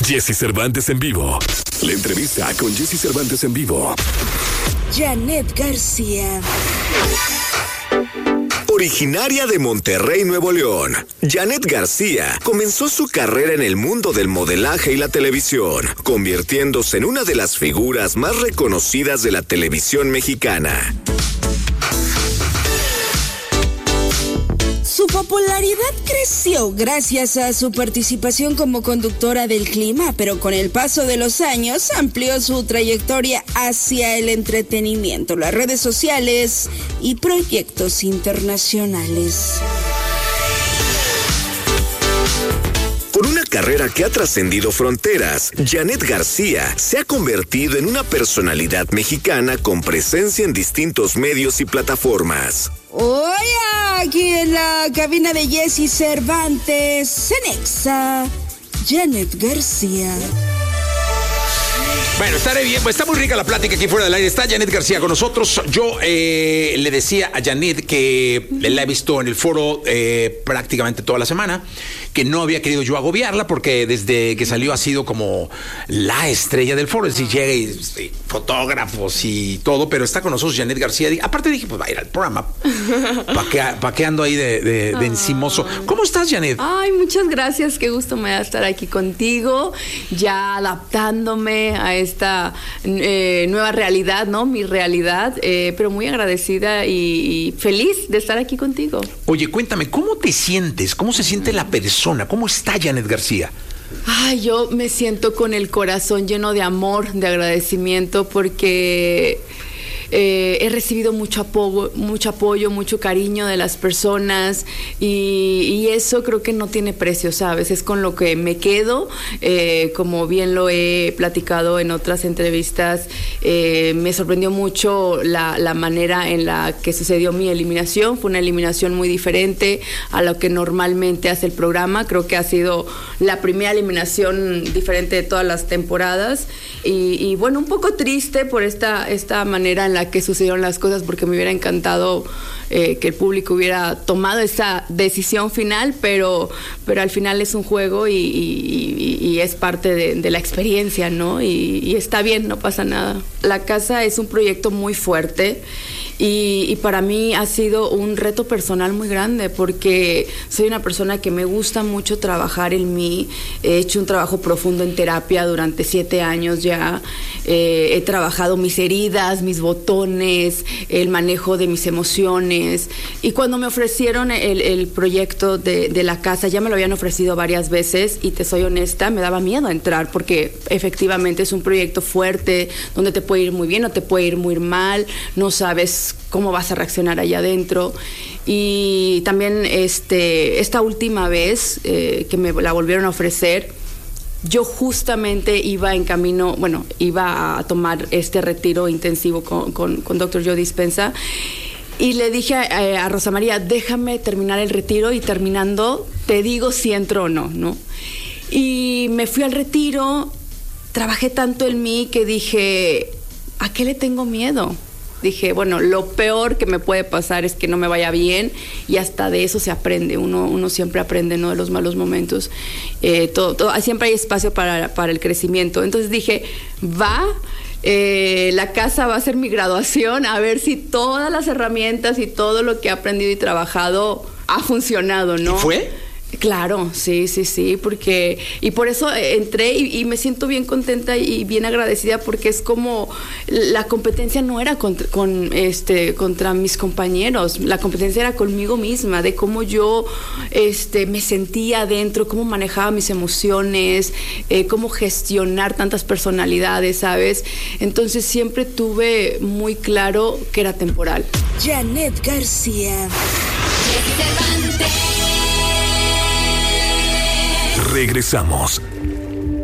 Jessy Cervantes en vivo. La entrevista con Jessy Cervantes en vivo. Janet García. Originaria de Monterrey, Nuevo León, Janet García comenzó su carrera en el mundo del modelaje y la televisión, convirtiéndose en una de las figuras más reconocidas de la televisión mexicana. Su popularidad creció gracias a su participación como conductora del clima, pero con el paso de los años amplió su trayectoria hacia el entretenimiento, las redes sociales y proyectos internacionales. Con una carrera que ha trascendido fronteras, Janet García se ha convertido en una personalidad mexicana con presencia en distintos medios y plataformas. Hoy aquí en la cabina de Jessy Cervantes, Cenexa, Janet García. Bueno, estaré bien, pues está muy rica la plática aquí fuera del aire. Está Janet García con nosotros. Yo le decía a Janet que la he visto en el foro prácticamente toda la semana, que no había querido yo agobiarla porque desde que salió ha sido como la estrella del foro. Es decir, llega y fotógrafos y todo, pero está con nosotros Janet García. Aparte dije, pues va a ir al programa. ¿Pa' qué ando ahí de encimoso? ¿Cómo estás, Janet? Ay, muchas gracias. Qué gusto me da estar aquí contigo, ya adaptándome a esta nueva realidad, ¿no? Mi realidad, pero muy agradecida y feliz de estar aquí contigo. Oye, cuéntame, ¿cómo te sientes? ¿Cómo se siente la persona? ¿Cómo está Janet García? Ay, yo me siento con el corazón lleno de amor, de agradecimiento, porque he recibido mucho apoyo, mucho cariño de las personas y eso creo que no tiene precio, ¿sabes? Es con lo que me quedo, como bien lo he platicado en otras entrevistas. Me sorprendió mucho la manera en la que sucedió mi eliminación. Fue una eliminación muy diferente a lo que normalmente hace el programa. Creo que ha sido la primera eliminación diferente de todas las temporadas y bueno, un poco triste por esta manera en la que sucedieron las cosas, porque me hubiera encantado que el público hubiera tomado esa decisión final, pero al final es un juego y es parte de la experiencia, ¿no? Y está bien, no pasa nada. La casa es un proyecto muy fuerte y para mí ha sido un reto personal muy grande, porque soy una persona que me gusta mucho trabajar en mí. He hecho un trabajo profundo en terapia durante 7 años ya. He trabajado mis heridas, mis botones, el manejo de mis emociones. Y cuando me ofrecieron el proyecto de la casa, ya me lo habían ofrecido varias veces y te soy honesta, me daba miedo entrar, porque efectivamente es un proyecto fuerte, donde te puede ir muy bien o te puede ir muy mal, no sabes cómo vas a reaccionar allá adentro. Y también esta última vez que me la volvieron a ofrecer, yo justamente iba en camino, iba a tomar este retiro intensivo con Dr. Joe Dispenza, y le dije a Rosa María, déjame terminar el retiro y terminando te digo si entro o no, ¿no? Y me fui al retiro, trabajé tanto en mí que dije, ¿a qué le tengo miedo? Dije, bueno, lo peor que me puede pasar es que no me vaya bien, y hasta de eso se aprende. Uno siempre aprende, ¿no? De los malos momentos. Siempre hay espacio para el crecimiento. Entonces dije, la casa va a ser mi graduación, a ver si todas las herramientas y todo lo que he aprendido y trabajado ha funcionado, ¿no? ¿Y fue? Claro, sí, porque y por eso entré y me siento bien contenta y bien agradecida, porque es como la competencia no era contra mis compañeros, la competencia era conmigo misma, de cómo yo me sentía adentro, cómo manejaba mis emociones, cómo gestionar tantas personalidades, ¿sabes? Entonces siempre tuve muy claro que era temporal. Janet García. Regresamos.